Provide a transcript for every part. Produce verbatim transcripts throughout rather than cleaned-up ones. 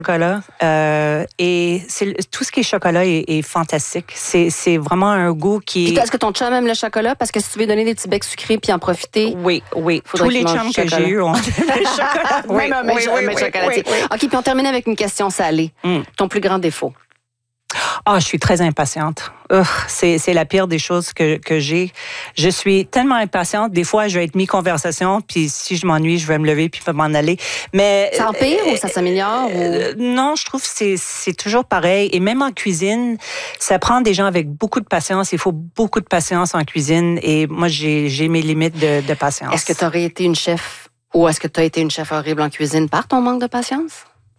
chocolat euh, et c'est, tout ce qui est chocolat est, est fantastique. C'est, c'est vraiment un goût qui... Puis est-ce que ton chum aime le chocolat? Parce que si tu veux donner des petits becs sucrés puis en profiter... Oui, oui. Tous les chums que j'ai eus ont le chocolat. Oui, même un mec, oui, un oui, mec oui, chocolatier. oui, oui. OK, puis on termine avec une question salée. Mm. Ton plus grand défaut? Ah, je suis très impatiente. Ugh, c'est, c'est la pire des choses que, que j'ai. Je suis tellement impatiente. Des fois, je vais être mi-conversation, puis si je m'ennuie, je vais me lever puis m'en aller. Mais ça empire euh, ou ça s'améliore? Euh, ou... Non, je trouve que c'est, c'est toujours pareil. Et même en cuisine, ça prend des gens avec beaucoup de patience. Il faut beaucoup de patience en cuisine. Et moi, j'ai, j'ai mes limites de, de patience. Est-ce que tu aurais été une chef ou est-ce que tu as été une chef horrible en cuisine par ton manque de patience?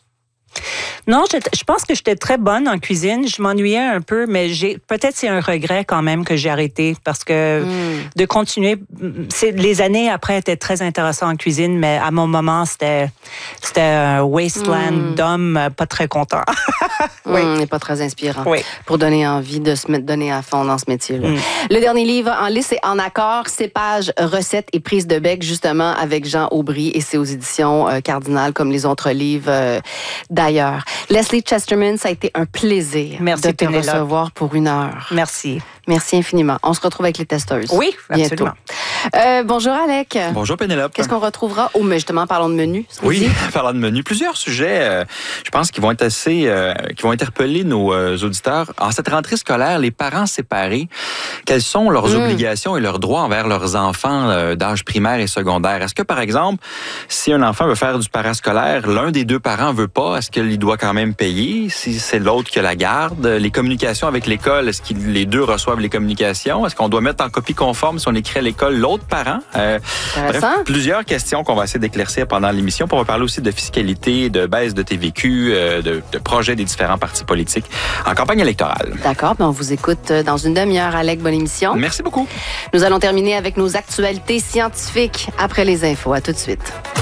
Non, je, je pense que j'étais très bonne en cuisine. Je m'ennuyais un peu, mais j'ai peut-être c'est un regret quand même que j'ai arrêté parce que mm. de continuer, c'est, les années après étaient très intéressantes en cuisine, mais à mon moment c'était c'était un wasteland mm. d'hommes pas très contents. Oui, mm, et pas très inspirant. Oui. Pour donner envie de se mettre, donner à fond dans ce métier-là. Mm. Le dernier livre en liste, c'est En accord, cépage, recettes et prise de bec, justement avec Jean Aubry, et c'est aux éditions euh, Cardinal comme les autres livres euh, d'ailleurs. Leslie Chesterman, ça a été un plaisir Merci, de te Pénélope. recevoir pour une heure. Merci. Merci infiniment. On se retrouve avec les testeuses. Oui, bientôt. absolument. Euh, bonjour Alec. Bonjour Pénélope. Qu'est-ce qu'on retrouvera? Oh, mais justement, parlons de menu. Oui, parlons de menu. Plusieurs sujets, euh, je pense, qui vont être assez, euh, qui vont interpeller nos euh, auditeurs. En cette rentrée scolaire, les parents séparés, quelles sont leurs mmh. obligations et leurs droits envers leurs enfants euh, d'âge primaire et secondaire? Est-ce que, par exemple, si un enfant veut faire du parascolaire, l'un des deux parents veut pas, est-ce qu'il doit quand même payer? Si c'est l'autre qui la garde? Les communications avec l'école, est-ce que les deux reçoivent les communications? Est-ce qu'on doit mettre en copie conforme si on écrit à l'école l'autre parent? Euh, bref, plusieurs questions qu'on va essayer d'éclaircir pendant l'émission. On va parler aussi de fiscalité, de baisse de T V Q, euh, de, de projets des différents partis politiques en campagne électorale. D'accord, ben on vous écoute dans une demi-heure, Alec. Bonne émission. Merci beaucoup. Nous allons terminer avec nos actualités scientifiques après les infos. À tout de suite.